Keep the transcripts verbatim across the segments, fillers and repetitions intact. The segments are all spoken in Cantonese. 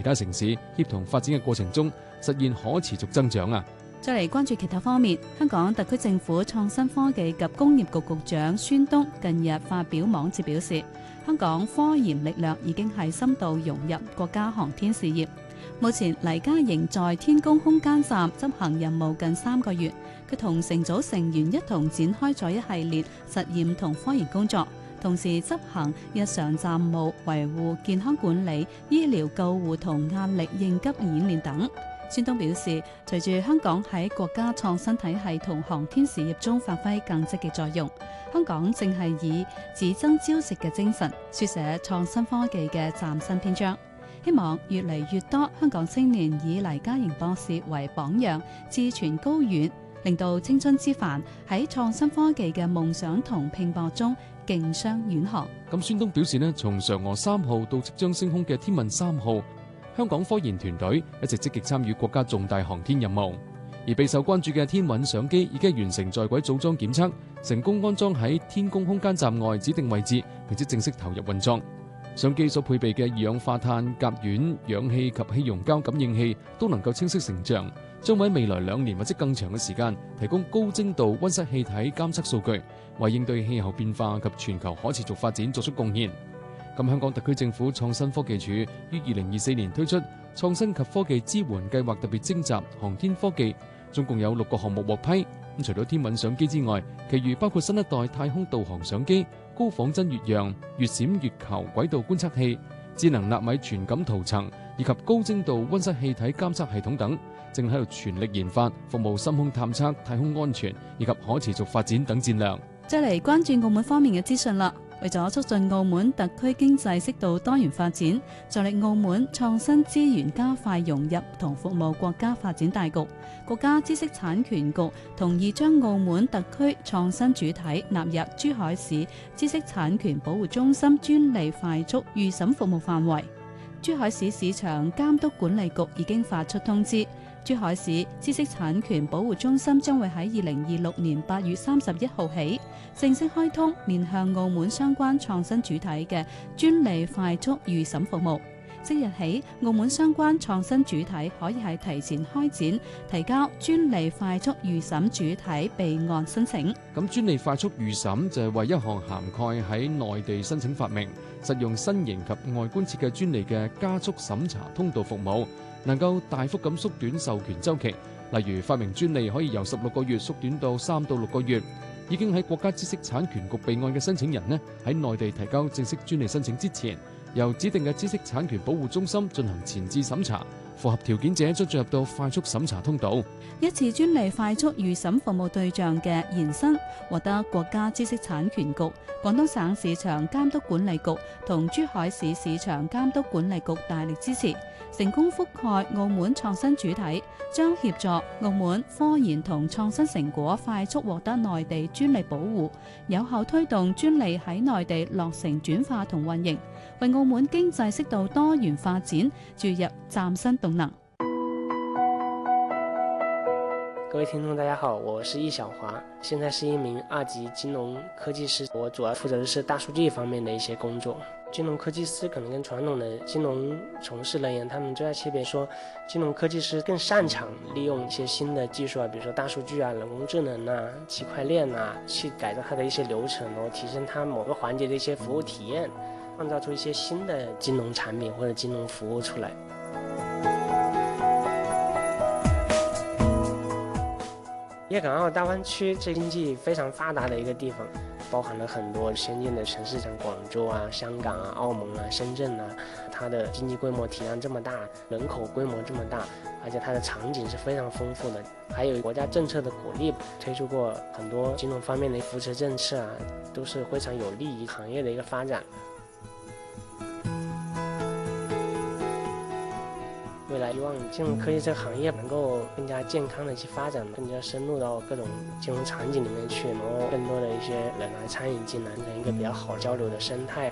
其他城市協同發展嘅過程中，實現可持續增長啊！ 再嚟關注其他方面，香港特區政府創新科技及工業局局長孫東近日發表網誌表示，香港科研力量已經係深度融入國家航天事業。目前黎嘉瑩在天宮空間站執行任務近三個月，佢同乘組成員一同展開咗一系列實驗同科研工作，同時執行日常站務、維護健康管理、醫療救護同壓力應急演練等。孫東表示，隨住香港喺國家創新體系同航天事業中發揮更積極作用，香港正係以只爭朝夕嘅精神，書寫創新科技嘅嶄新篇章。希望越嚟越多香港青年以黎嘉瑩博士為榜樣，志存高遠，令到青春之帆喺創新科技嘅夢想同拼搏中競相遠航。 咁孫東表示呢，從嫦娥三號到即將升空嘅天問三號，香港科研團隊一直積極參與國家重大航天任務，而備受關注嘅天韻相機已經完成在軌組裝檢測，成功安裝喺天宮空間站外指定位置，並且正式投入運作。相機所配備嘅二氧化碳、甲烷、氧氣及氣溶膠感應器都能夠清晰成像，將喺未來兩年或者更長嘅時間提供高精度溫室氣體監測數據，為應對氣候變化及全球可持續發展作出貢獻。咁香港特區政府創新科技署於二零二四年推出創新及科技支援計劃特別徵集航天科技，總共有六個項目獲批。咁除咗天韻相機之外，其餘包括新一代太空導航相機、高仿真月樣、月閃月球軌道觀測器、智能納米傳感塗層以及高精度溫室氣體監測系統等，正喺度全力研發，服務深空探測、太空安全以及可持續發展等戰略。 再嚟關注澳門方面嘅資訊啦。為咗促進澳門特區經濟適度多元發展，助力澳門創新資源加快融入同服務國家發展大局，國家知識產權局同意將澳門特區創新主體納入珠海市知識產權保護中心專利快速預審服務範圍。珠海市市場監督管理局已經發出通知，珠海市知識產權保護中心將會喺二零二六年八月三十一號起正式開通面向澳門相關創新主體嘅專利快速預審服務。即日起，澳門相關創新主體可以係提前開展提交專利快速預審主體備案申請。 咁專利快速預審就係為一項涵蓋喺內地申請發明、實用新型及外觀設計專利嘅加速審查通道服務，能夠大幅咁縮短授權週期。例如發明專利可以由十六個月縮短到三到六個月。已經喺國家知識產權局備案嘅申請人呢，喺內地提交正式專利申請之前，由指定嘅知識產權保護中心進行前置審查，符合條件者將進入到快速審查通道。 一次專利快速預審服務對象嘅延伸，獲得國家知識產權局、廣東省市場監督管理局同珠海市市場監督管理局大力支持，成功覆蓋澳門創新主體，將協助澳門科研同創新成果快速獲得內地專利保護，有效推動專利喺內地落成轉化同運營，為澳門經濟適度多元發展注入嶄新動能。 各位聽眾大家好，我是易小華，現在是一名二級金融科技師，我主要負責的是大數據方面的一些工作。金融科技師可能跟傳統的金融從事人員，他們最大區別說，金融科技師更擅長利用一些新的技術啊，比如說大數據啊、人工智能啊、區塊鏈啊，去改造它的一些流程，然後提升它某個環節的一些服務體驗，創造出一些新的金融產品或者金融服務出來。粵港澳大灣區是經濟非常發達的一個地方，包含了很多先進的城市，像廣州啊、香港啊、澳門啊、深圳啊，它的經濟規模體量這麼大，人口規模這麼大，而且它的場景是非常豐富的，還有國家政策的鼓勵，推出過很多金融方面的扶持政策啊，都是非常有利於行業的一個發展。未來希望金融科技這個行業能夠更加健康的去發展，更加深入到各種金融場景裡面去，然後更多的一些人來參與進來，一個比較好交流的生態。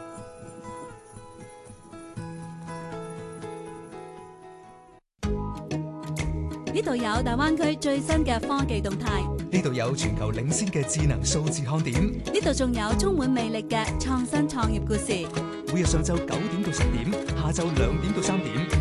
呢度有大灣區最新嘅科技動態， 呢度有全球領先嘅智能數字看點， 呢度仲有充滿魅力嘅創新創業故事。 每日上晝九點到十點，下晝兩點到三點。